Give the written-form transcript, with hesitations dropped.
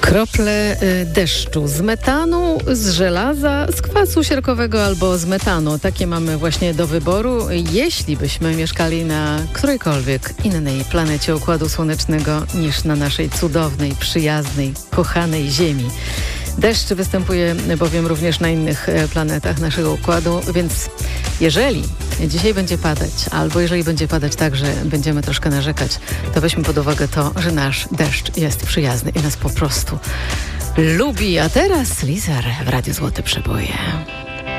Krople deszczu z metanu, z żelaza, z kwasu siarkowego albo z metanu. Takie mamy właśnie do wyboru. Jeśli byśmy mieszkali na którejkolwiek innej planecie Układu Słonecznego niż na naszej cudownej, przyjaznej, kochanej Ziemi. Deszcz występuje bowiem również na innych planetach naszego układu, więc jeżeli dzisiaj będzie padać, albo jeżeli będzie padać tak, że będziemy troszkę narzekać, to weźmy pod uwagę to, że nasz deszcz jest przyjazny i nas po prostu lubi. A teraz Lizar w Radiu Złote Przeboje.